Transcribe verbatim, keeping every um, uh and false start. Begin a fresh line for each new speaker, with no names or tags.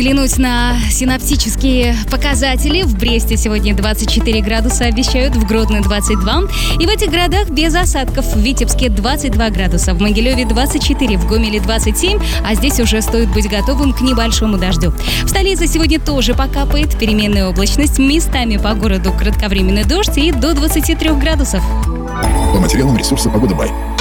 взглянуть на синоптические показатели. В Бресте сегодня двадцать четыре градуса обещают, в Гродно двадцать два. И в этих городах без осадков. В Витебске двадцать два градуса, в Могилеве двадцать четыре, в Гомеле двадцать семь. А здесь уже стоит быть готовым к небольшому дождю. В столице сегодня тоже покапает. Переменная облачность, местами по городу кратковременный дождь и до двадцати трёх градусов.
По материалам ресурса «Погода Бай».